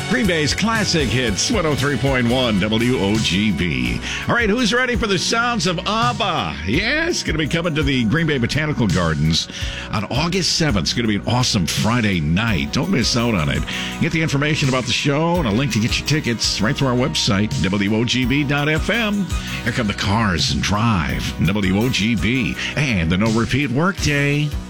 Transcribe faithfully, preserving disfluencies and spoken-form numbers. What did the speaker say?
Green Bay's classic hits, one oh three point one W O G B. All right, who's ready for the sounds of ABBA? Yeah, it's going to be coming to the Green Bay Botanical Gardens on August seventh. It's going to be an awesome Friday night. Don't miss out on it. Get the information about the show and a link to get your tickets right through our website, W O G B dot F M. Here come the Cars and Drive, W O G B, and the No Repeat Workday.